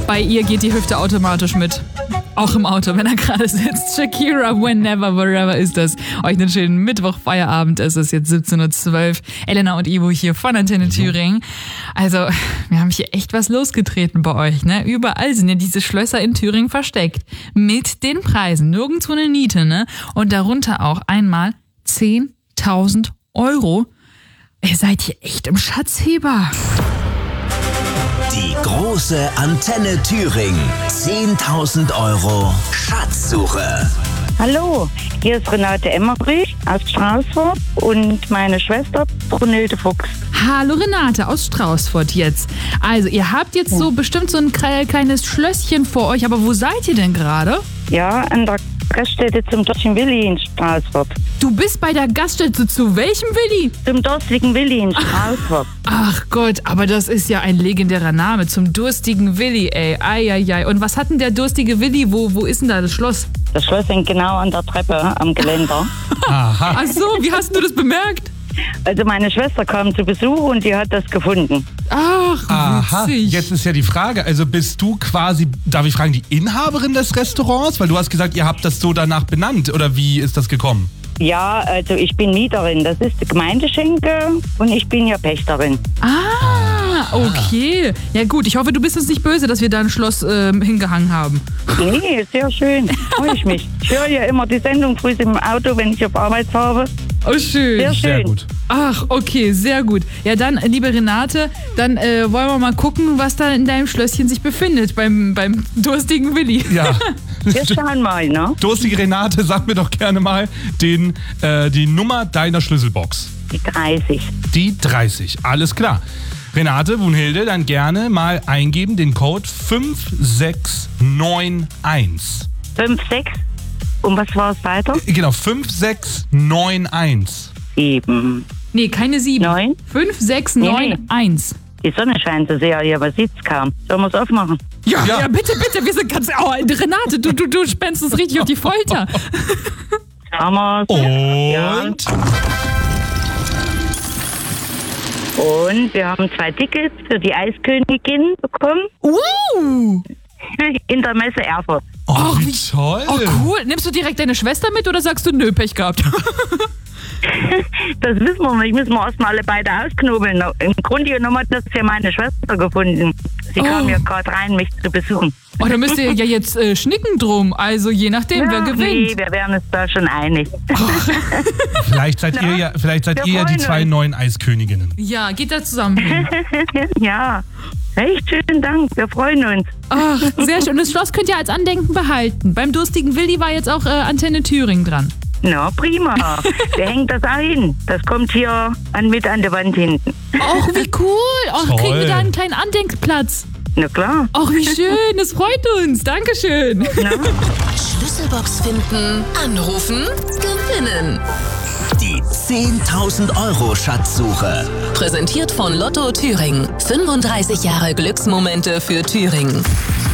Bei ihr geht die Hüfte automatisch mit. Auch im Auto, wenn er gerade sitzt. Shakira, Whenever, Wherever ist das. Euch einen schönen Mittwoch-Feierabend. Es ist jetzt 17.12 Uhr. Elena und Ivo hier von Antenne Thüringen. Also, wir haben hier echt was losgetreten bei euch, ne? Überall sind ja diese Schlösser in Thüringen versteckt. Mit den Preisen. Nirgendwo eine Niete, ne? Und darunter auch einmal 10.000 Euro. Ihr seid hier echt im Schatzheber. Die große Antenne Thüringen. 10.000 Euro Schatzsuche. Hallo, hier ist Renate Emmerich aus Straußfurt und meine Schwester Brunhilde Fuchs. Hallo Renate aus Straußfurt jetzt. Also ihr habt jetzt so bestimmt so ein kleines Schlösschen vor euch, aber wo seid ihr denn gerade? Ja, an der Gaststätte zum Dorstigen Willi in Straußfurt. Du bist bei der Gaststätte zu welchem Willi? Zum Dorstigen Willi in Straußfurt. Ach Gott, aber das ist ja ein legendärer Name, zum Durstigen Willi, ey. Eieiei. Und was hat denn der Durstige Willi? Wo ist denn da das Schloss? Das Schloss hängt genau an der Treppe am Geländer. Aha. Ach so, wie hast du das bemerkt? Also meine Schwester kam zu Besuch und die hat das gefunden. Ach, Aha, witzig. jetzt ist ja die Frage, also bist du quasi, darf ich fragen, die Inhaberin des Restaurants? Weil du hast gesagt, ihr habt das so danach benannt, oder wie ist das gekommen? Ja, also ich bin Mieterin, das ist die Gemeindeschenke und ich bin ja Pächterin. Ah, okay. Ja gut, ich hoffe, du bist uns nicht böse, dass wir da ein Schloss hingehangen haben. Nee, sehr schön, freue ich mich. Ich höre ja immer die Sendung früh im Auto, wenn ich auf Arbeit fahre. Oh, schön. Sehr schön. Sehr gut. Ach, okay, sehr gut. Ja, dann, liebe Renate, dann wollen wir mal gucken, was da in deinem Schlösschen sich befindet, beim Durstigen Willi. Ja. Wir schauen mal, ne? Durstige Renate, sag mir doch gerne mal die Nummer deiner Schlüsselbox. Die 30. Die 30, alles klar. Renate, Brunhilde, dann gerne mal eingeben den Code 5691. 5, 6. Und was war es weiter? Genau, 5691. 7. Nee, keine 7. 9. 5, 6, 9, 1. Die Sonne scheint so sehr, hier, aber sieht's kaum. Sollen wir es aufmachen? Ja, Ja. ja, bitte, wir sind ganz... Oh, Renate, du spennst uns richtig auf die Folter. Haben wir's. Ja. Und Und wir haben 2 Tickets für die Eiskönigin bekommen in der Messe Erfurt. oh, wie toll. Oh, cool. Nimmst du direkt deine Schwester mit oder sagst du, nö, Pech gehabt? Das wissen wir nicht, müssen wir erstmal alle beide ausknobeln. Im Grunde genommen hat das ja meine Schwester gefunden. Sie kam ja gerade rein, mich zu besuchen. Oh, da müsst ihr ja jetzt schnicken drum. Also je nachdem, wer gewinnt. Nee, wir wären uns da schon einig. Vielleicht seid ihr ja die freuen 2 uns. neuen Eisköniginen. Ja, geht da zusammen hin. Ja, echt schönen Dank, wir freuen uns. Ach, sehr schön. Und das Schloss könnt ihr als Andenken behalten. Beim Durstigen Willi war jetzt auch Antenne Thüringen dran. Na, prima. Wir hängen das auch hin. Das kommt hier mit an der Wand hinten. Ach, wie cool. Ach, Toll. kriegen wir da einen kleinen Andenkplatz. Na klar. Ach, wie schön. Das freut uns. Dankeschön. Na? Schlüsselbox finden, anrufen, gewinnen. Die 10.000 Euro Schatzsuche. Präsentiert von Lotto Thüringen. 35 Jahre Glücksmomente für Thüringen.